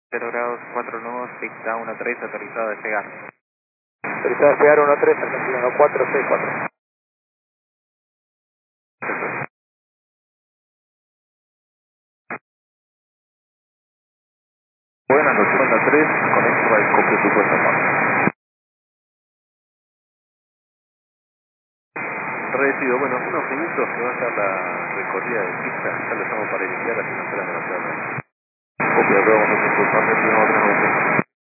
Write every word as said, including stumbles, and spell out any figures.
cero grados, cuatro nudos, pista uno tres, autorizado a despegar. Autorizado a despegar uno tres, Argentina uno cuatro seis cuatro. Buenas noches, Honda tres, con X-Ray, copio tu puesta más. Recibido, bueno, unos minutos que va a estar la recorrida de pista, ya lo estamos para iniciar, así nos esperan demasiado. Copia, vamos a impulsar, vamos a